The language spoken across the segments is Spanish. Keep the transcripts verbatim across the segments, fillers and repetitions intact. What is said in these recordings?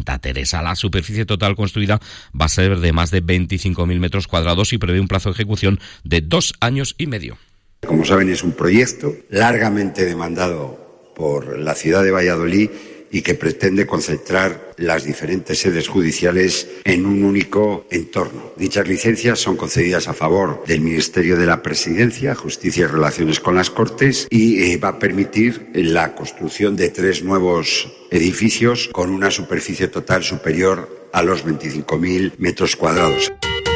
Santa Teresa. La superficie total construida va a ser de más de veinticinco mil metros cuadrados y prevé un plazo de ejecución de dos años y medio. Como saben, es un proyecto largamente demandado por la ciudad de Valladolid y que pretende concentrar las diferentes sedes judiciales en un único entorno. Dichas licencias son concedidas a favor del Ministerio de la Presidencia, Justicia y Relaciones con las Cortes y eh, va a permitir la construcción de tres nuevos edificios con una superficie total superior a los veinticinco mil metros cuadrados.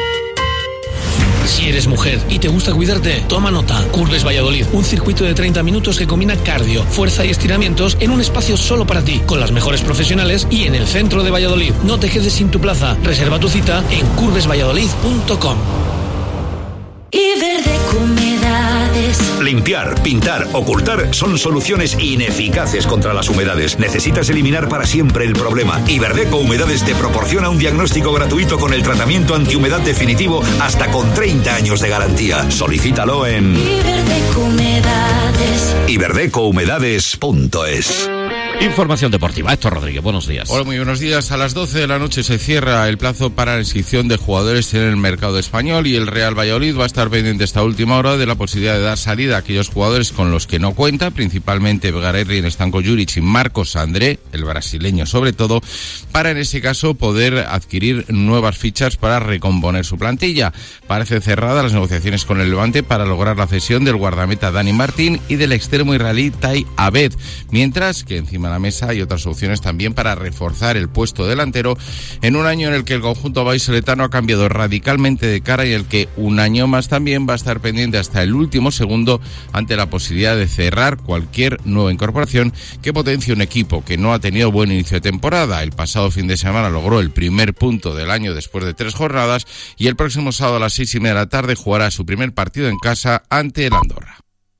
Si eres mujer y te gusta cuidarte, toma nota. Curves Valladolid, un circuito de treinta minutos que combina cardio, fuerza y estiramientos en un espacio solo para ti, con las mejores profesionales y en el centro de Valladolid. No te quedes sin tu plaza. Reserva tu cita en curves valladolid punto com. Iberdeco Humedades. Limpiar, pintar, ocultar son soluciones ineficaces contra las humedades. Necesitas eliminar para siempre el problema. Iberdeco Humedades te proporciona un diagnóstico gratuito con el tratamiento antihumedad definitivo hasta con treinta años de garantía. Solicítalo en Iberdeco Humedades. iberdeco humedades punto es. Información deportiva. Héctor Rodríguez, buenos días. Hola, muy buenos días. A las doce de la noche se cierra el plazo para la inscripción de jugadores en el mercado español y el Real Valladolid va a estar pendiente esta última hora de la posibilidad de dar salida a aquellos jugadores con los que no cuenta, principalmente Begarerri, Stanko Juric y Marcos André, el brasileño sobre todo, para en ese caso poder adquirir nuevas fichas para recomponer su plantilla. Parecen cerradas las negociaciones con el Levante para lograr la cesión del guardameta Dani Martín y del extremo israelí Tai Abed, mientras que encima de la mesa hay otras opciones también para reforzar el puesto delantero en un año en el que el conjunto vallisoletano ha cambiado radicalmente de cara y el que un año más también va a estar pendiente hasta el último segundo ante la posibilidad de cerrar cualquier nueva incorporación que potencie un equipo que no ha tenido buen inicio de temporada. El pasado fin de semana logró el primer punto del año después de tres jornadas y el próximo sábado a las seis y media de la tarde jugará su primer partido en casa ante el Andorra.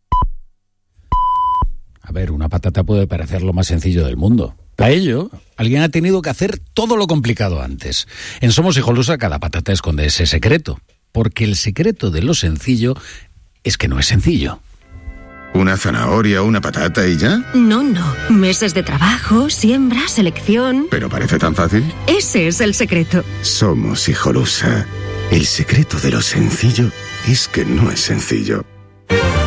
A ver, una patata puede parecer lo más sencillo del mundo. Para ello, alguien ha tenido que hacer todo lo complicado antes. En Somos Hijolusa cada patata esconde ese secreto, porque el secreto de lo sencillo es que no es sencillo. ¿Una zanahoria, una patata y ya? No, no. Meses de trabajo, siembra, selección... ¿Pero parece tan fácil? Ese es el secreto. Somos Hijolusa. El secreto de lo sencillo es que no es sencillo.